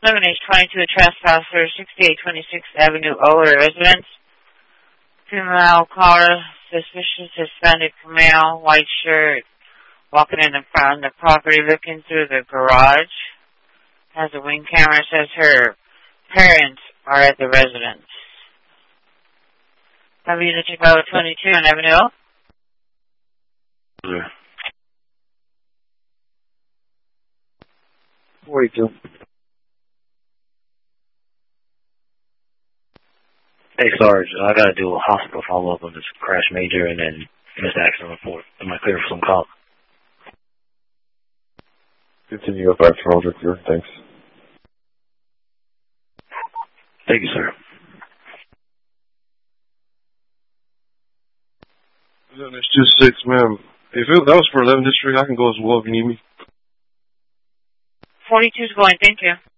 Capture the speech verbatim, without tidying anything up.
seven H twenty-two, a trespasser, sixty-eight twenty-sixth Avenue O, a residence. Female caller, suspicious Hispanic male, white shirt, walking in the front of the property, looking through the garage. Has a wing camera, says her parents are at the residence. W to Chicago twenty-two on Avenue O. Yeah. forty-two. Hey, Sarge, I got to do a hospital follow-up on this crash major and then missed accident report. Am I clear for some call? Continue up after Roger clear. Thanks. Thank you, sir. It's just six, ma'am. If it, that was for eleventh District, I can go as well if you need me. forty-two's going, thank you.